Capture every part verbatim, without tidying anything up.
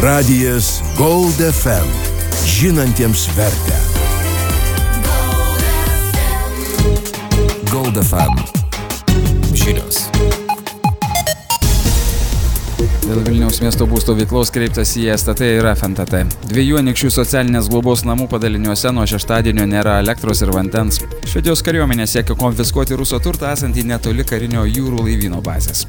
Radijas Gold F M. Žinantiems vertę. Gold F M. Žinios. Dėl Vilniaus miesto būsto veiklos kreiptas į S T T ir F N T T. Dviejų Anykščių socialinės globos namų padaliniuose nuo šeštadienio nėra elektros ir vandens. Švedijos kariuomenė siekia konfiskuoti Ruso turtą esantį netoli karinio jūrų laivyno bazės.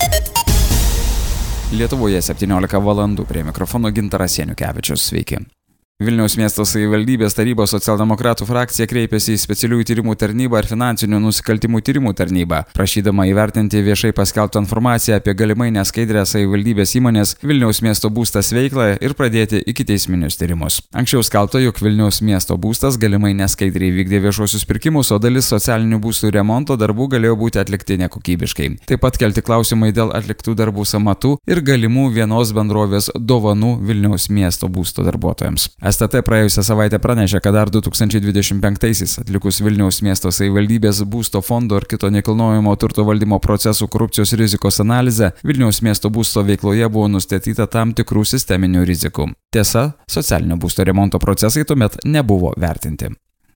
Lietuvoje septyniolika valandų, prie mikrofono Gintaras Janukevičius. Sveiki. Vilniaus miesto savivaldybės tarybos socialdemokratų frakcija kreipėsi į specialiųjų tyrimų tarnybą ir finansinių nusikaltimų tyrimų tarnybą, prašydama įvertinti viešai paskelbtą informaciją apie galimai neskaidrę savivaldybės įmonės Vilniaus miesto būstas veiklą ir pradėti ikiteisminius tyrimus. Anksčiau skelbta, jog Vilniaus miesto būstas galimai neskaidriai vykdė viešuosius pirkimus, o dalis socialinių būstų remonto darbų galėjo būti atlikti nekokybiškai. Taip pat kelti klausimai dėl atliktų darbų sąmatų ir galimų vienos bendrovės dovanų Vilniaus miesto būsto darbuotojams. S T T praėjusią savaitę pranešė, kad dar du tūkstančiai dvidešimt penktaisiais atlikus Vilniaus miesto savivaldybės būsto fondo ir kito nekilnojamo turto valdymo procesų korupcijos rizikos analizę, Vilniaus miesto būsto veikloje buvo nustatyta tam tikrų sisteminių rizikų. Tiesa, socialinio būsto remonto procesai tuomet nebuvo vertinti.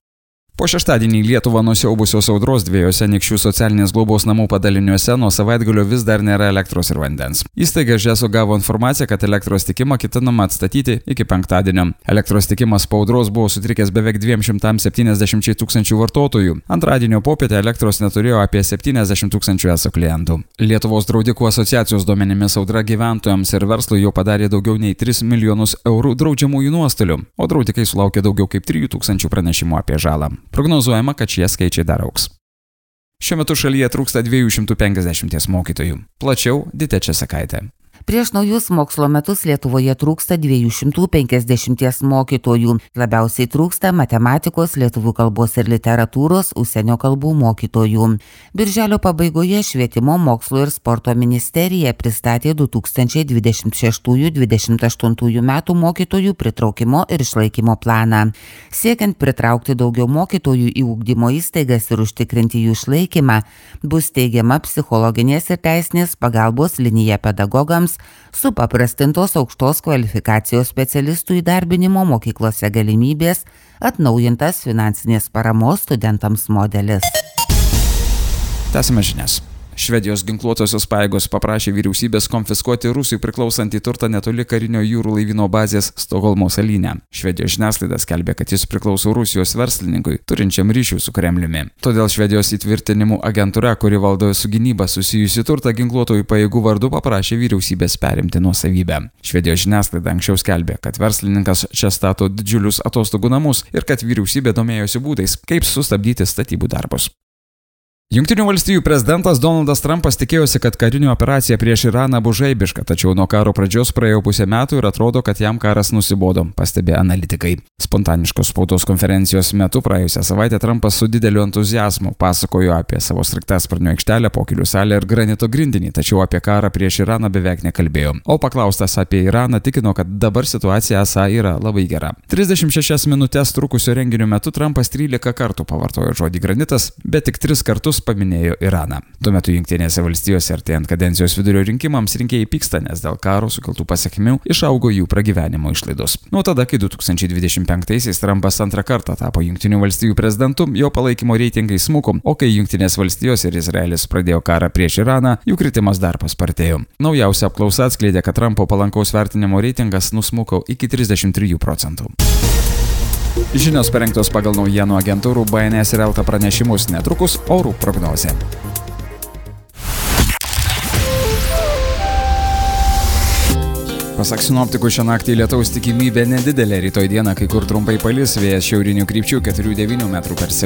Po šeštadienį Lietuvą nusiaubusios audros dviejose Anykščių socialinės globos namų padaliniuose nuo savaitgalio vis dar nėra elektros ir vandens. Įstaiga Žeso gavo informaciją, kad elektros tiekimą ketinama atstatyti iki penktadienio. Elektros tiekimas po audros buvo sutrikęs beveik dviems šimtams septyniasdešimčiai tūkstančių vartotojų. Antradienio popietę elektros neturėjo apie septyniasdešimt tūkstančių eso klientų. Lietuvos draudikų asociacijos duomenimis audra gyventojams ir verslui jau padarė daugiau nei tris milijonus eurų draudžiamųjų nuostolių, o draudikai sulaukė daugiau kaip trijų tūkstančių pranešimų apie žalą. Prognozuojama, kad šie skaičiai dar augs. Šiuo metu šalyje trūksta dviejų šimtų penkiasdešimties mokytojų. Plačiau Ditė Česakaitė. Prieš naujus mokslo metus Lietuvoje trūksta dviejų šimtų penkiasdešimties mokytojų. Labiausiai trūksta matematikos, lietuvių kalbos ir literatūros, užsienio kalbų mokytojų. Birželio pabaigoje Švietimo, mokslo ir sporto ministerija pristatė du tūkstančiai dvidešimt šeštųjų - dvidešimt aštuntųjų metų mokytojų pritraukimo ir išlaikymo planą. Siekiant pritraukti daugiau mokytojų į ugdymo įstaigas ir užtikrinti jų išlaikymą, bus teigiama psichologinės ir teisinės pagalbos linija pedagogams, supaprastintos aukštos kvalifikacijos specialistų įdarbinimo mokyklose galimybės, atnaujintas finansinės paramos studentams modelis. Tęsime žinias. Švedijos ginkluotosios pajėgos paprašė vyriausybės konfiskuoti Rusijai priklausantį turtą netoli karinio jūrų laivyno bazės Stokholmo salyne. Švedijos žiniasklaida skelbė, kad jis priklauso Rusijos verslininkui, turinčiam ryšių su Kremliumi. Todėl Švedijos įtvirtinimų agentūra, kuri valdo su gynyba susijusi turtą ginkluotojų pajėgų vardu, paprašė vyriausybės perimti nuosavybę. Švedijos žiniasklaida anksčiau skelbė, kad verslininkas čia stato didžiulius atostogų namus ir kad vyriausybė domėjosi būdais, kaip sustabdyti statybų darbus. Jungtinių valstijų prezidentas Donaldas Trumpas tikėjosi, kad karinė operacija prieš Iraną bus žaibiška, tačiau nuo karo pradžios praėjo pusę metų ir atrodo, kad jam karas nusibodo, pastebė analitikai. Spontaniškos spaudos konferencijos metu praėjusią savaitę Trumpas su dideliu entuziazmu pasakojo apie savo sraigtasparnio aikštelę, pokylių salę ir granito grindinį, tačiau apie karą prieš Iraną beveik nekalbėjo. O paklaustas apie Iraną tikino, kad dabar situacija esą yra labai gera. trisdešimt šešias minutes trukusio renginio metu Trumpas trylika kartų pavartojo žodį granitas, bet tik tris kartus paminėjo Iraną. Tuo metu Jungtinėse valstijose artėjant kadencijos vidurio rinkimams rinkėjai pyksta, nes dėl karo sukeltų pasekmių išaugo jų pragyvenimo išlaidos. Nuo tada, kai du tūkstančiai dvidešimt penktaisiais Trumpas antrą kartą tapo Jungtinių valstijų prezidentu, jo palaikymo reitingai smuko, o kai Jungtinės valstijos ir Izraelis pradėjo karą prieš Iraną, jų kritimas dar paspartėjo. Naujausia apklausa atskleidė, kad Trumpo palankaus vertinimo reitingas nusmuko iki trisdešimt trijų procentų. Žinios parengtos pagal naujienų agentūrų B N S ir Elta pranešimus, netrukus orų prognozė. Pasak sinoptikų, šią naktį lietaus tikimybė nedidelė, rytoj dieną kai kur trumpai palis, vėjas šiaurinių krypčių keturių devynių metrų per sekundę.